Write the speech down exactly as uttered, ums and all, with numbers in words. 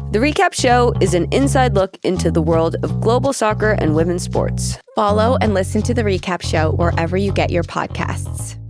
The Recap Show is an inside look into the world of global soccer and women's sports. Follow and listen to The Recap Show wherever you get your podcasts.